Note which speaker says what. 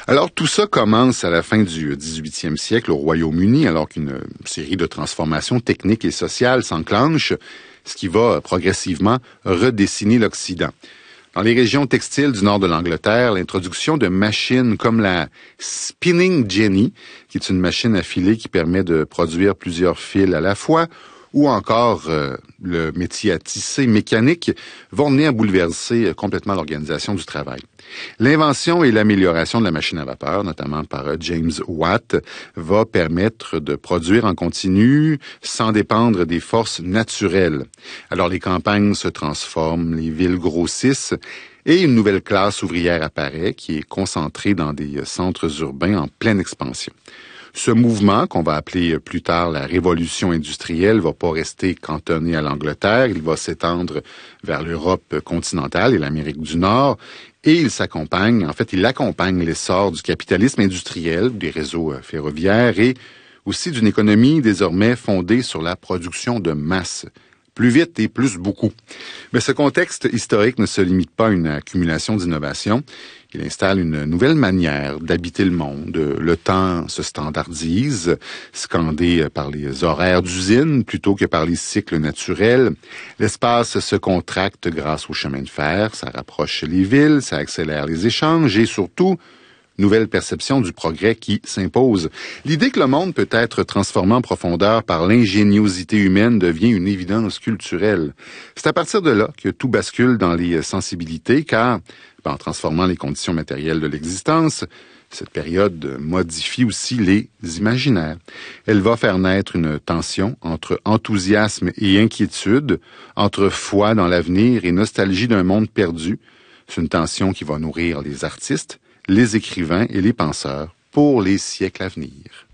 Speaker 1: Alors, tout ça commence à la fin du 18e siècle au Royaume-Uni, alors qu'une série de transformations techniques et sociales s'enclenche, ce qui va progressivement redessiner l'Occident. Dans les régions textiles du nord de l'Angleterre, l'introduction de machines comme la Spinning Jenny, qui est une machine à filer qui permet de produire plusieurs fils à la fois, ou encore le métier à tisser mécanique, vont venir bouleverser complètement l'organisation du travail. L'invention et l'amélioration de la machine à vapeur, notamment par James Watt, va permettre de produire en continu sans dépendre des forces naturelles. Alors les campagnes se transforment, les villes grossissent et une nouvelle classe ouvrière apparaît qui est concentrée dans des centres urbains en pleine expansion. Ce mouvement, qu'on va appeler plus tard la révolution industrielle, va pas rester cantonné à l'Angleterre, il va s'étendre vers l'Europe continentale et l'Amérique du Nord, et il accompagne l'essor du capitalisme industriel, des réseaux ferroviaires et aussi d'une économie désormais fondée sur la production de masse. Plus vite et plus beaucoup. Mais ce contexte historique ne se limite pas à une accumulation d'innovations. Il installe une nouvelle manière d'habiter le monde. Le temps se standardise, scandé par les horaires d'usine plutôt que par les cycles naturels. L'espace se contracte grâce au chemin de fer, ça rapproche les villes, ça accélère les échanges et surtout, nouvelle perception du progrès qui s'impose. L'idée que le monde peut être transformé en profondeur par l'ingéniosité humaine devient une évidence culturelle. C'est à partir de là que tout bascule dans les sensibilités, car en transformant les conditions matérielles de l'existence, cette période modifie aussi les imaginaires. Elle va faire naître une tension entre enthousiasme et inquiétude, entre foi dans l'avenir et nostalgie d'un monde perdu. C'est une tension qui va nourrir les artistes, les écrivains et les penseurs pour les siècles à venir.